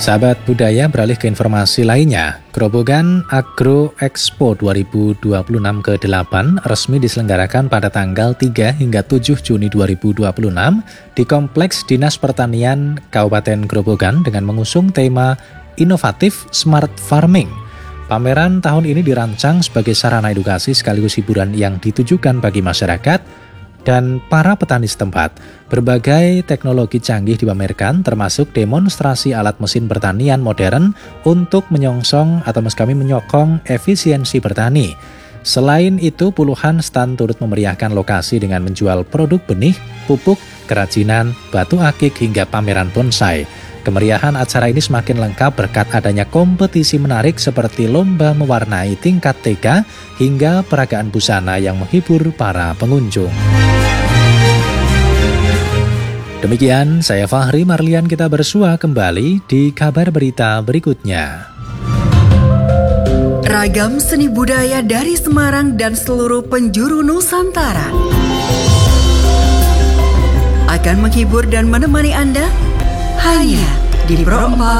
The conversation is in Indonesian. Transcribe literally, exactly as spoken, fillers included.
Sahabat budaya, beralih ke informasi lainnya. Grobogan Agro Expo dua ribu dua puluh enam ke delapan resmi diselenggarakan pada tanggal tiga hingga tujuh Juni dua ribu dua puluh enam di Kompleks Dinas Pertanian Kabupaten Grobogan dengan mengusung tema Inovatif Smart Farming. Pameran tahun ini dirancang sebagai sarana edukasi sekaligus hiburan yang ditujukan bagi masyarakat dan para petani setempat. Berbagai teknologi canggih dipamerkan, termasuk demonstrasi alat mesin pertanian modern untuk menyongsong atau maksud kami menyokong efisiensi bertani. Selain itu, puluhan stand turut memeriahkan lokasi dengan menjual produk benih, pupuk, kerajinan, batu akik hingga pameran bonsai. Kemeriahan acara ini semakin lengkap berkat adanya kompetisi menarik seperti lomba mewarnai tingkat T K hingga peragaan busana yang menghibur para pengunjung. Demikian, saya Fahri Marlian, kita bersua kembali di kabar berita berikutnya. Ragam seni budaya dari Semarang dan seluruh penjuru Nusantara akan menghibur dan menemani Anda hanya di Pro empat